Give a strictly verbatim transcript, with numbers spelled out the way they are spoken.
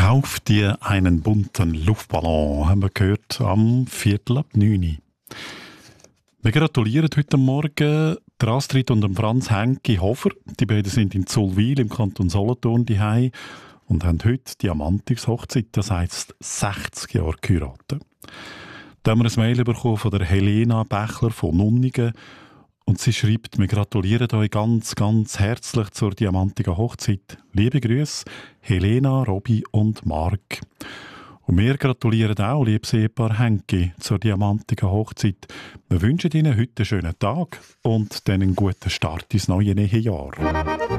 Kauf dir einen bunten Luftballon, haben wir gehört am Viertel ab neun. Wir gratulieren heute Morgen der Astrid und dem Franz Henki Hofer. Die beiden sind in Zullwil im Kanton Solothurn daheim und haben heute Diamantics-Hochzeit, das heisst sechzig Jahre geheiratet. Da haben wir ein Mail bekommen von der Helena Bächler von Nunningen. Und sie schreibt, wir gratulieren euch ganz, ganz herzlich zur Diamantigen Hochzeit. Liebe Grüße, Helena, Robby und Marc. Und wir gratulieren auch, liebes Ehepaar Henki, zur Diamantigen Hochzeit. Wir wünschen Ihnen heute einen schönen Tag und dann einen guten Start ins neue Ehejahr.